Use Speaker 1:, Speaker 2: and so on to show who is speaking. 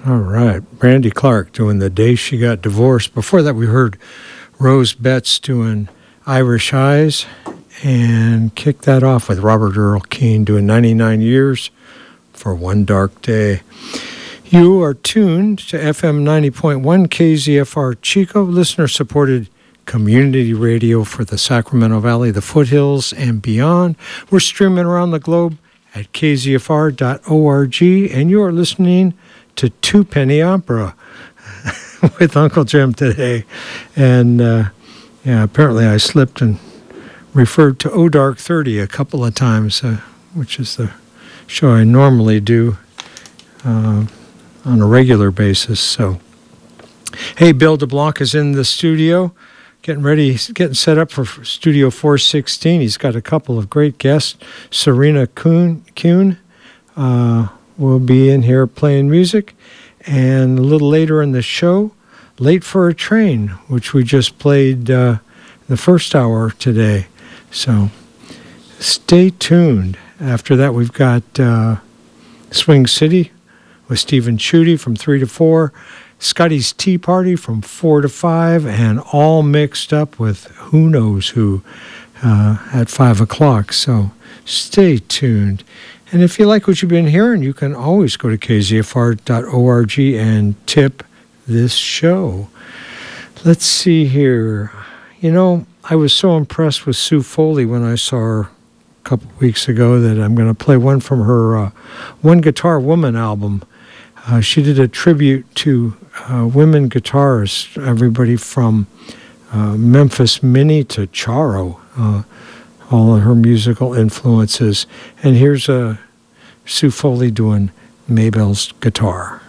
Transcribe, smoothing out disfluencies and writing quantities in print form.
Speaker 1: All right. Brandy Clark doing The Day She Got Divorced. Before that, we heard Rose Betts doing Irish Eyes, and kicked that off with Robert Earl Keen doing 99 Years for One Dark Day. You are tuned to FM 90.1 KZFR Chico, listener-supported community radio for the Sacramento Valley, the foothills, and beyond. We're streaming around the globe at kzfr.org, and you are listening to Two Penny Opera with Uncle Jim today. And apparently I slipped and referred to O Dark 30 a couple of times, which is the show I normally do on a regular basis. So, hey, Bill DeBlanc is in the studio, getting set up for Studio 416. He's got a couple of great guests. Serena Kuhn will be in here playing music. And a little later in the show, Late for a Train, which we just played the first hour today. So stay tuned. After that, we've got Swing City with Stephen Chudy from 3 to 4, Scotty's Tea Party from 4 to 5, and all mixed up with Who Knows Who at 5 o'clock. So stay tuned. And if you like what you've been hearing, you can always go to kzfr.org and tip this show. Let's see here. You know, I was so impressed with Sue Foley when I saw her a couple of weeks ago that I'm going to play one from her One Guitar Woman album. She did a tribute to women guitarists, everybody from Memphis Minnie to Charo, all of her musical influences. And here's Sue Foley doing Maybell's Guitar.